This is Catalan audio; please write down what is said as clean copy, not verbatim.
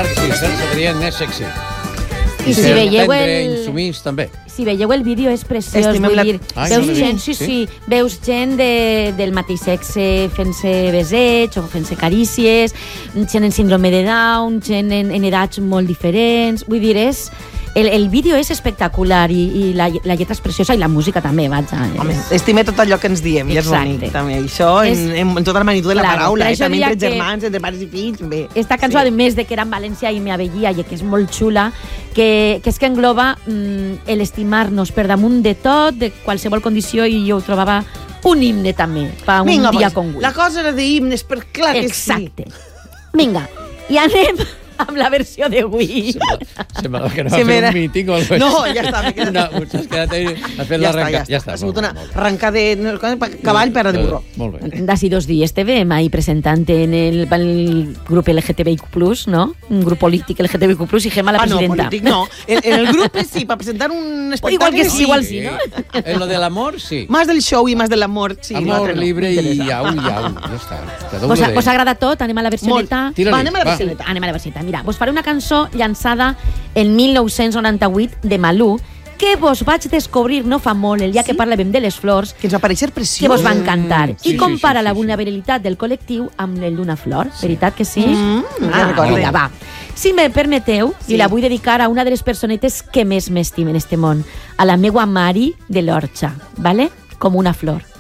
clar que sí, seria més sexy. I si veieu insumís, també. Si veieu el vídeo és preciós, vull dir, veus gent, veus gent del mateix sexe fent-se beseig o fent-se carícies, gent en síndrome de Down, gent en edats molt diferents, vull dir, el vídeo és espectacular i la lletra és preciosa i la música també, vaja. Home, estime tot allò que ens diem i és bonic, també. Això en tota la magnitud de la paraula, també entre germans, entre pares i fills, bé. Esta cançó, a més de que era en València i me avellia i que és molt xula, que és que engloba l'estimar-nos per damunt de tot, de qualsevol condició, i jo ho trobava un himne també, per un dia com avui. La cosa era d'himnes, per clar que sí. Exacte. Vinga, i anem amb la versió d'avui. Sembla que no va fer un míting o alguna cosa. No, ja està. Has quedat ahí, has fet l'arrencat. Ja està. Ha sigut una arrencada de cavall per a de burro. Molt bé. D'ací 2 dies estem ahí presentant en el grup LGTBIQ+, ¿no? Un grup polític LGTBIQ+, i Gemma la presidenta. No, polític no. En el grup sí, para presentar un espectáculo. Igual sí, ¿no? En lo del amor, sí. Más del show y más del amor, sí. Amor libre i au. Ja està. Us agrada tot? Anem a la versioneta? Anem a la versioneta. Anem a la versioneta. Mira, vos faré una cançó llançada en 1998 de Malú, que vos vaig descobrir no fa molt, el dia que parlàvem de les flors, que ens va parèixer preciós, que vos va encantar, i compara la vulnerabilitat del col·lectiu amb el d'una flor. Veritat que sí? Vinga, va. Si me permeteu, i la vull dedicar a una de les personetes que més m'estime en este món, a la meua Mari de l'Orxa, vale? Com una flor.